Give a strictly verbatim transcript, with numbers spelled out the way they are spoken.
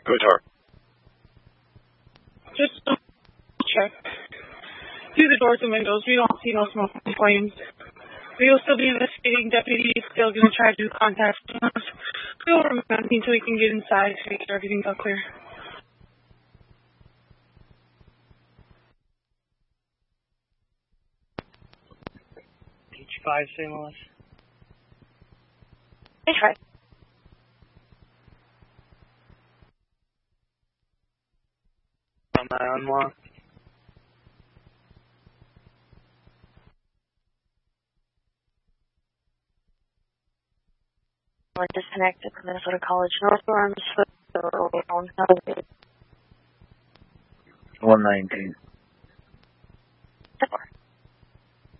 Good, sir. Just check. Through the doors and windows, we don't see no smoke and flames. We will still be investigating. Deputy is still going to try to contact us. We will remain until we can get inside to make sure everything's all clear. H five, Saint Louis. H five. On my unlock. We're disconnected from Minnesota College Northbound. one nineteen. Step four.